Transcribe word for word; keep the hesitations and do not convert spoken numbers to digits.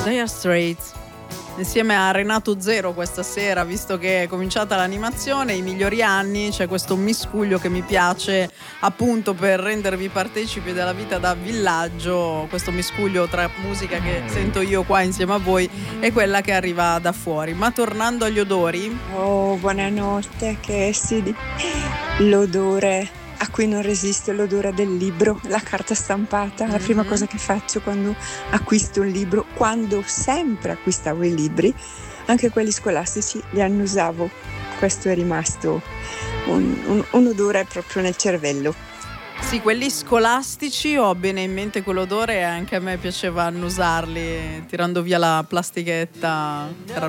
Dire Straits insieme a Renato Zero questa sera, visto che è cominciata l'animazione, i migliori anni, c'è questo miscuglio che mi piace appunto per rendervi partecipi della vita da villaggio, questo miscuglio tra musica che sento io qua insieme a voi e quella che arriva da fuori. Ma tornando agli odori, oh buonanotte, che sì, l'odore a cui non resiste, l'odore del libro, la carta stampata. La mm-hmm. prima cosa che faccio quando acquisto un libro, quando sempre acquistavo i libri, anche quelli scolastici, li annusavo. Questo è rimasto un, un, un odore proprio nel cervello. Sì, quelli scolastici ho bene in mente quell'odore e anche a me piaceva annusarli tirando via la plastichetta. Era